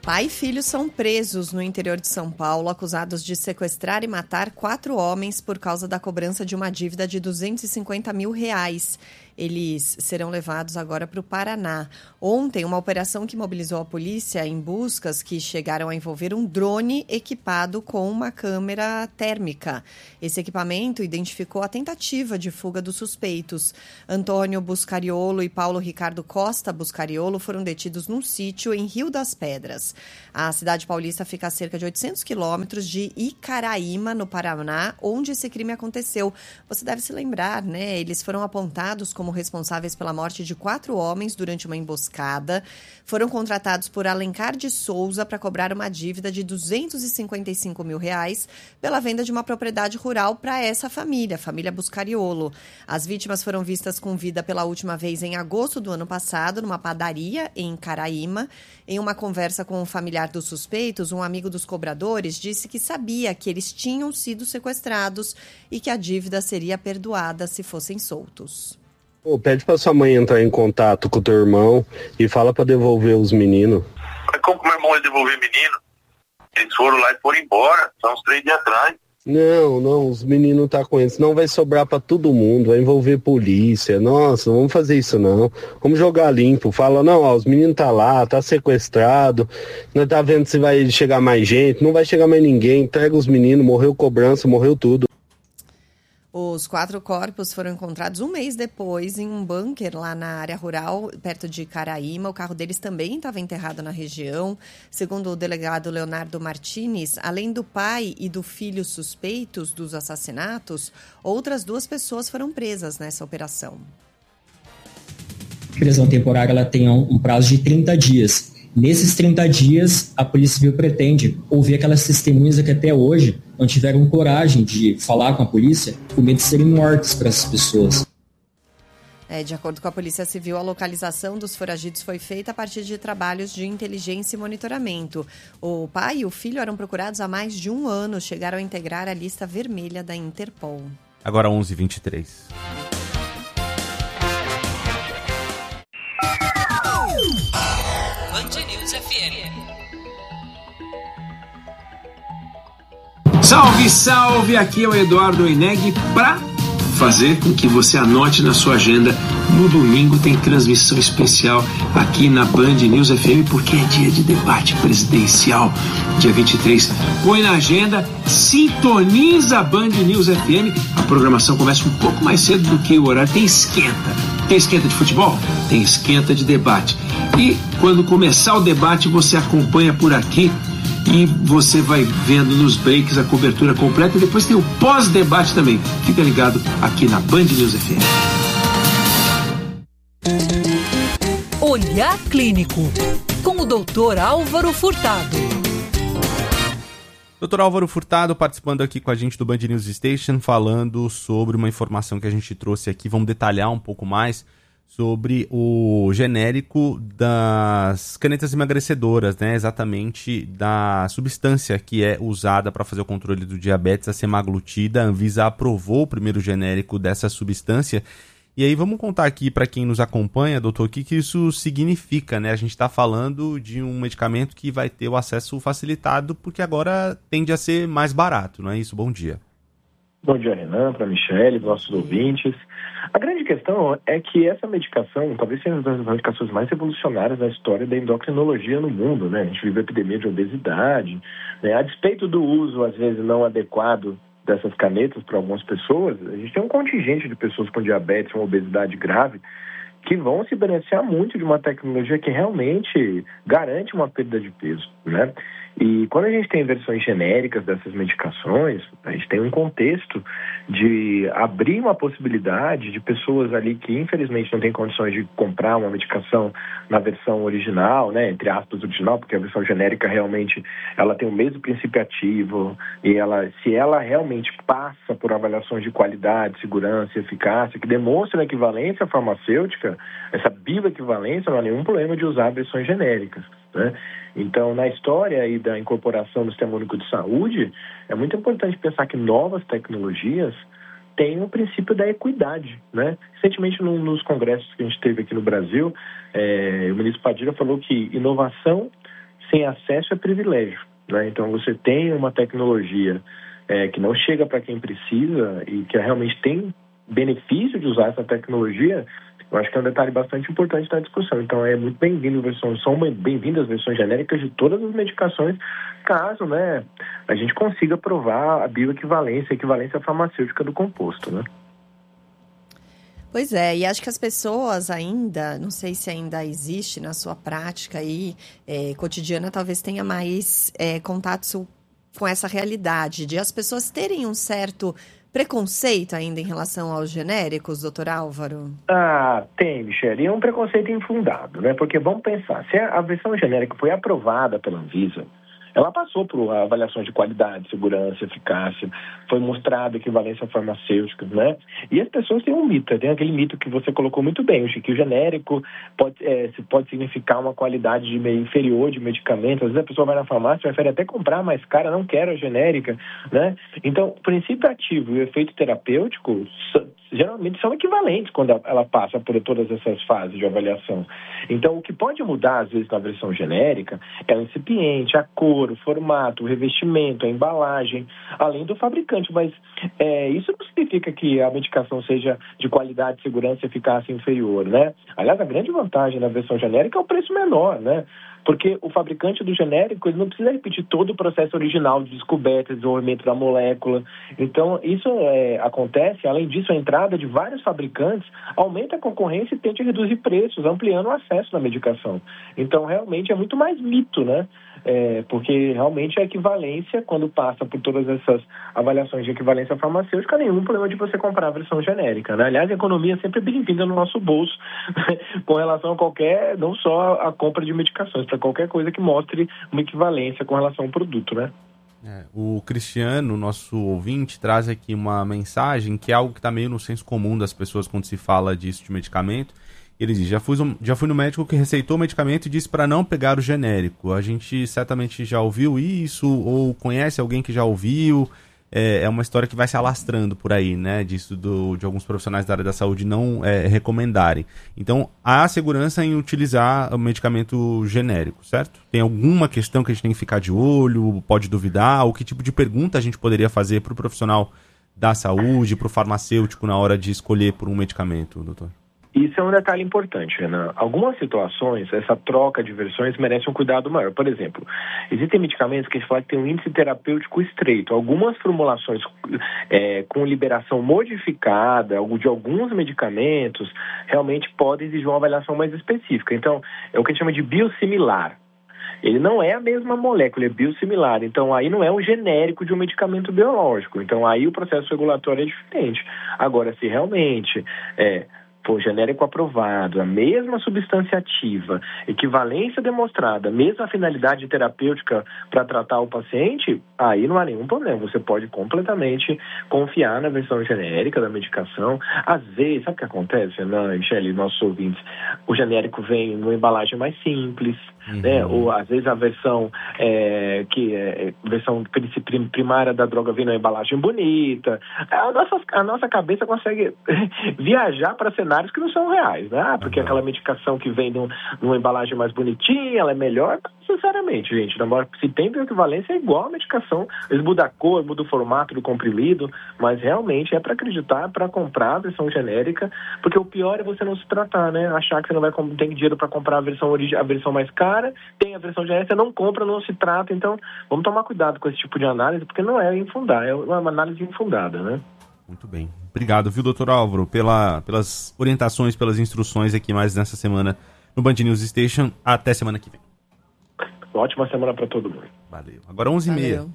Pai e filho são presos no interior de São Paulo, acusados de sequestrar e matar 4 homens por causa da cobrança de uma dívida de R$250 mil. Eles serão levados agora para o Paraná. Ontem, uma operação que mobilizou a polícia em buscas que chegaram a envolver um drone equipado com uma câmera térmica. Esse equipamento identificou a tentativa de fuga dos suspeitos. Antônio Buscariolo e Paulo Ricardo Costa Buscariolo foram detidos num sítio em Rio das Pedras. A cidade paulista fica a cerca de 800 quilômetros de Icaraíma, no Paraná, onde esse crime aconteceu. Você deve se lembrar, né? Eles foram apontados como responsáveis pela morte de 4 homens durante uma emboscada. Foram contratados por Alencar de Souza para cobrar uma dívida de R$255 mil pela venda de uma propriedade rural para essa família, a família Buscariolo. As vítimas foram vistas com vida pela última vez em agosto do ano passado, numa padaria em Caraíma. Em uma conversa com um familiar dos suspeitos, um amigo dos cobradores disse que sabia que eles tinham sido sequestrados e que a dívida seria perdoada se fossem soltos. Pede pra sua mãe entrar em contato com o teu irmão e fala pra devolver os meninos. Mas como que meu irmão ia devolver menino? Eles foram lá e foram embora, são uns 3 dias atrás. Não, os meninos tá com eles, não vai sobrar pra todo mundo, vai envolver polícia. Nossa, não vamos fazer isso não. Vamos jogar limpo. Fala, não, ó, os meninos tá lá, tá sequestrado, nós tá vendo se vai chegar mais gente, não vai chegar mais ninguém, entrega os meninos, morreu cobrança, morreu tudo. Os 4 corpos foram encontrados um mês depois em um bunker lá na área rural, perto de Caraíma. O carro deles também estava enterrado na região. Segundo o delegado Leonardo Martins, além do pai e do filho suspeitos dos assassinatos, outras 2 pessoas foram presas nessa operação. A prisão temporária ela tem um prazo de 30 dias. Nesses 30 dias, a Polícia Civil pretende ouvir aquelas testemunhas que até hoje não tiveram coragem de falar com a polícia, com medo de serem mortas para essas pessoas. De acordo com a Polícia Civil, a localização dos foragidos foi feita a partir de trabalhos de inteligência e monitoramento. O pai e o filho eram procurados há mais de 1 ano, chegaram a integrar a lista vermelha da Interpol. Agora 11h23. Salve, salve! Aqui é o Eduardo Eneg para fazer com que você anote na sua agenda. No domingo tem transmissão especial aqui na Band News FM, porque é dia de debate presidencial, dia 23. Põe na agenda, sintoniza a Band News FM. A programação começa um pouco mais cedo do que o horário. Tem esquenta. Tem esquenta de futebol? Tem esquenta de debate. E quando começar o debate, você acompanha por aqui e você vai vendo nos breaks a cobertura completa e depois tem o pós-debate também. Fica ligado aqui na Band News FM. Olhar Clínico, com o Dr. Álvaro Furtado. Dr. Álvaro Furtado participando aqui com a gente do Band News Station, falando sobre uma informação que a gente trouxe aqui. Vamos detalhar um pouco mais sobre o genérico das canetas emagrecedoras, né? Exatamente da substância que é usada para fazer o controle do diabetes, a semaglutida. A Anvisa aprovou o primeiro genérico dessa substância. E aí vamos contar aqui para quem nos acompanha, doutor, o que isso significa, né? A gente está falando de um medicamento que vai ter o acesso facilitado porque agora tende a ser mais barato, não é isso? Bom dia. Bom dia, Renan, para a Michele, nossos ouvintes. A grande questão é que essa medicação talvez seja uma das medicações mais revolucionárias da história da endocrinologia no mundo, né? A gente vive a epidemia de obesidade, né? A despeito do uso, às vezes, não adequado dessas canetas para algumas pessoas, a gente tem um contingente de pessoas com diabetes, uma obesidade grave, que vão se beneficiar muito de uma tecnologia que realmente garante uma perda de peso, né? E quando a gente tem versões genéricas dessas medicações, a gente tem um contexto de abrir uma possibilidade de pessoas ali que infelizmente não têm condições de comprar uma medicação na versão original, né, entre aspas original, porque a versão genérica realmente ela tem o mesmo princípio ativo e se ela realmente passa por avaliações de qualidade, segurança e eficácia que demonstram a equivalência farmacêutica, essa bioequivalência, não há nenhum problema de usar versões genéricas, né? Então, na história aí da incorporação do Sistema Único de Saúde, é muito importante pensar que novas tecnologias têm o princípio da equidade, né? Recentemente, nos congressos que a gente teve aqui no Brasil, o ministro Padilha falou que inovação sem acesso é privilégio, né? Então, você tem uma tecnologia que não chega para quem precisa e que realmente tem benefício de usar essa tecnologia, eu acho que é um detalhe bastante importante da discussão. Então, é muito são bem-vindas as versões genéricas de todas as medicações, caso, né, a gente consiga provar a bioequivalência, a equivalência farmacêutica do composto, né? Pois é, e acho que as pessoas ainda, não sei se ainda existe na sua prática aí, cotidiana, talvez tenha mais contato com essa realidade, de as pessoas terem um certo preconceito ainda em relação aos genéricos, doutor Álvaro? Tem, Michele, e é um preconceito infundado, né? Porque vamos pensar, se a versão genérica foi aprovada pela Anvisa, ela passou por avaliações de qualidade, segurança, eficácia, foi mostrada equivalência farmacêutica, né? E as pessoas têm um mito, tem aquele mito que você colocou muito bem, que o genérico pode significar uma qualidade inferior de medicamento. Às vezes a pessoa vai na farmácia, prefere até comprar mais cara, não quer a genérica, né? Então, o princípio ativo e o efeito terapêutico geralmente são equivalentes quando ela passa por todas essas fases de avaliação. Então, o que pode mudar, às vezes, na versão genérica é o incipiente, a cor, o formato, o revestimento, a embalagem, além do fabricante. Mas isso não significa que a medicação seja de qualidade, segurança e eficácia inferior, né? Aliás, a grande vantagem na versão genérica é o preço menor, né? Porque o fabricante do genérico ele não precisa repetir todo o processo original de descoberta, desenvolvimento da molécula. Então, isso acontece, além disso, a entrada de vários fabricantes aumenta a concorrência e tende a reduzir preços, ampliando o acesso à medicação. Então, realmente, é muito mais mito, né? Porque realmente a equivalência, quando passa por todas essas avaliações de equivalência farmacêutica, nenhum problema de você comprar a versão genérica, né? Aliás, a economia é sempre bem-vinda no nosso bolso com relação a qualquer, não só a compra de medicações, para qualquer coisa que mostre uma equivalência com relação ao produto, né? O Cristiano, nosso ouvinte, traz aqui uma mensagem que é algo que está meio no senso comum das pessoas quando se fala disso de medicamento. Ele diz, já fui no médico que receitou o medicamento e disse para não pegar o genérico. A gente certamente já ouviu isso ou conhece alguém que já ouviu. É uma história que vai se alastrando por aí, né? Disso de alguns profissionais da área da saúde não recomendarem. Então, há segurança em utilizar o medicamento genérico, certo? Tem alguma questão que a gente tem que ficar de olho, pode duvidar? Ou que tipo de pergunta a gente poderia fazer para o profissional da saúde, para o farmacêutico na hora de escolher por um medicamento, doutor? Isso é um detalhe importante, Renan. Algumas situações, essa troca de versões merece um cuidado maior. Por exemplo, existem medicamentos que a gente fala que tem um índice terapêutico estreito. Algumas formulações com liberação modificada de alguns medicamentos realmente podem exigir uma avaliação mais específica. Então, é o que a gente chama de biosimilar. Ele não é a mesma molécula, é biosimilar. Então, aí não é um genérico de um medicamento biológico. Então, aí o processo regulatório é diferente. Agora, se realmente for genérico aprovado, a mesma substância ativa, equivalência demonstrada, mesma finalidade terapêutica para tratar o paciente, aí não há nenhum problema. Você pode completamente confiar na versão genérica da medicação. Às vezes, sabe o que acontece, Renan, Michele, nossos ouvintes? O genérico vem numa embalagem mais simples, né? Ou às vezes a versão versão primária da droga vem numa embalagem bonita. A nossa cabeça consegue viajar para cenários que não são reais, né? Porque aquela medicação que vem numa embalagem mais bonitinha, ela é melhor. Sinceramente, gente, se tem bioequivalência, é igual a medicação. Eles mudam a cor, mudam o formato do comprimido, mas realmente é para acreditar, para comprar a versão genérica, porque o pior é você não se tratar, né? Achar que você não vai ter dinheiro para comprar a versão mais cara, tem a versão genérica, você não compra, não se trata. Então, vamos tomar cuidado com esse tipo de análise, porque não é infundada, é uma análise infundada, né? Muito bem. Obrigado, viu, doutor Álvaro, pelas orientações, pelas instruções aqui mais nessa semana no Band News Station. Até semana que vem. Ótima semana para todo mundo. Valeu. Agora 11h30.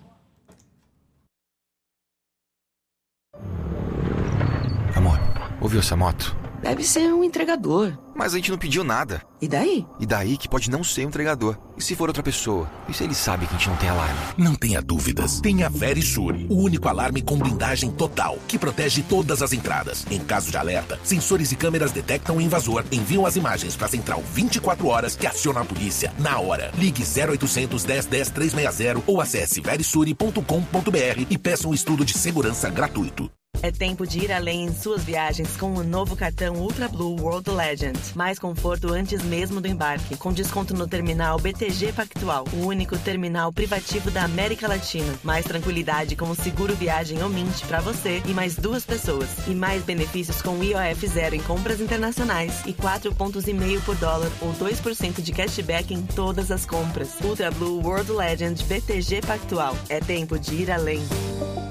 Amor, ouviu essa moto? Deve ser um entregador. Mas a gente não pediu nada. E daí? E daí que pode não ser um entregador. E se for outra pessoa? E se ele sabe que a gente não tem alarme? Não tenha dúvidas. Tenha Verisure, o único alarme com blindagem total, que protege todas as entradas. Em caso de alerta, sensores e câmeras detectam o invasor, enviam as imagens para a central 24 horas que aciona a polícia na hora. Ligue 0800 10 10 360 ou acesse verisure.com.br e peça um estudo de segurança gratuito. É tempo de ir além em suas viagens com o novo cartão Ultra Blue World Legend. Mais conforto antes mesmo do embarque, com desconto no terminal BTG Pactual, o único terminal privativo da América Latina. Mais tranquilidade com o seguro viagem ou Mint para você e mais 2 pessoas. E mais benefícios com IOF zero em compras internacionais e 4,5 pontos por dólar ou 2% de cashback em todas as compras. Ultra Blue World Legend BTG Pactual. É tempo de ir além.